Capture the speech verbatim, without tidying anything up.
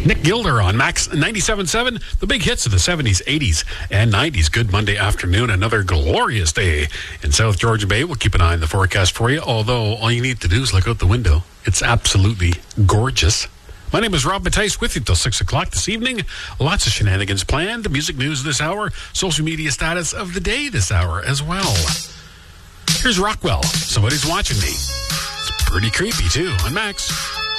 Nick Gilder on Max ninety-seven point seven, the big hits of the seventies, eighties, and nineties. Good Monday afternoon, another glorious day in South Georgia Bay. We'll keep an eye on the forecast for you, although all you need to do is look out the window. It's absolutely gorgeous. My name is Rob Mattice with you till six o'clock this evening. Lots of shenanigans planned, music news this hour, social media status of the day this hour as well. Here's Rockwell, Somebody's Watching Me. It's pretty creepy, too, on Max.